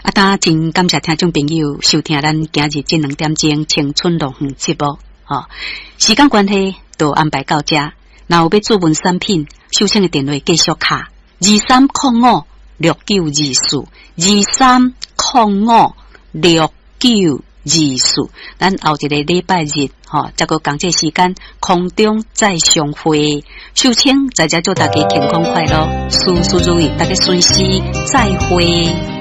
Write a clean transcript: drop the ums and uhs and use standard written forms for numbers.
当真感谢听众朋友收听咱今日这2点钟青春乐园节目。时间关系，就安排到这。若有要注文产品，收请的电话继续卡23056924，23056924。咱后一个礼拜日，再个讲这时间空中再相会。收请在这祝大家健康快乐，事事如意，大家顺时再会。